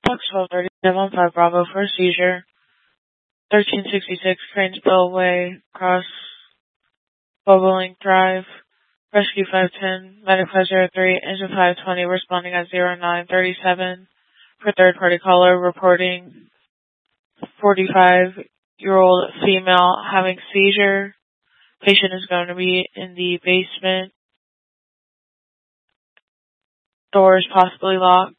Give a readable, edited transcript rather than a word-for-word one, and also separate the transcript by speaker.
Speaker 1: Fox 1230, 5 Bravo for a seizure. 1366 Cranesville Way, Cross Bobolink Drive. Rescue 510, Medical 03, Engine 520, responding at 0937 for third-party caller, reporting 45-year-old female having seizure. Patient is going to be in the basement. Doors possibly locked.